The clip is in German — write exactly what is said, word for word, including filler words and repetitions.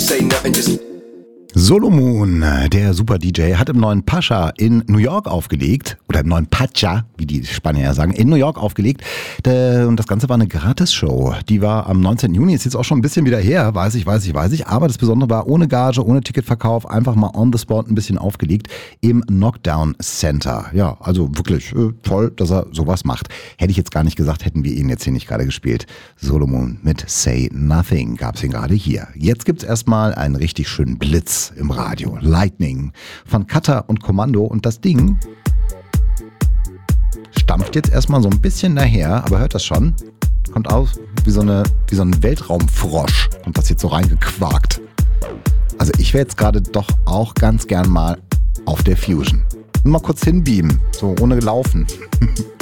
say nothing, just Solomon, der Super-D J, hat im neuen Pacha in New York aufgelegt, oder im neuen Pacha, wie die Spanier sagen, in New York aufgelegt. Und das Ganze war eine Gratis-Show. Die war am neunzehnten Juni, ist jetzt auch schon ein bisschen wieder her, weiß ich, weiß ich, weiß ich. Aber das Besondere war, ohne Gage, ohne Ticketverkauf, einfach mal on the spot ein bisschen aufgelegt im Knockdown Center. Ja, also wirklich äh, toll, dass er sowas macht. Hätte ich jetzt gar nicht gesagt, hätten wir ihn jetzt hier nicht gerade gespielt. Solomon mit Say Nothing gab's ihn gerade hier. Jetzt gibt's erstmal einen richtig schönen Blitz im Radio. Lightning von Cutter und Kommando, und das Ding stampft jetzt erstmal so ein bisschen daher, aber hört das schon? Kommt aus wie so, eine, wie so ein Weltraumfrosch, und das jetzt so reingequakt. Also ich wäre jetzt gerade doch auch ganz gern mal auf der Fusion. Mal kurz hinbeamen, so ohne Laufen.